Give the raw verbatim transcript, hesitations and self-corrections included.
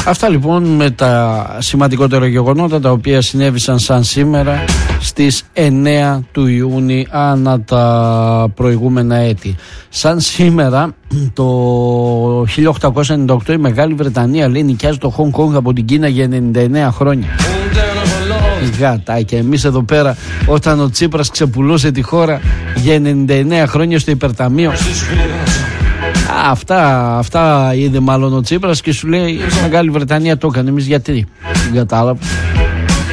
Αυτά λοιπόν με τα σημαντικότερα γεγονότα τα οποία συνέβησαν σαν σήμερα στις εννέα του Ιούνιου ανά τα προηγούμενα έτη. Σαν σήμερα το χίλια οκτακόσια ενενήντα οκτώ η Μεγάλη Βρετανία, λέει, νοικιάζει το Χονγκ Κονγκ από την Κίνα για ενενήντα εννέα χρόνια. Γάτα, και εμείς εδώ πέρα όταν ο Τσίπρας ξεπουλούσε τη χώρα για ενενήντα εννέα χρόνια στο υπερταμείο. Αυτά, αυτά είδε μάλλον ο Τσίπρας και σου λέει η Μεγάλη Βρετανία το έκανε, εμείς γιατί? Δεν κατάλαβα.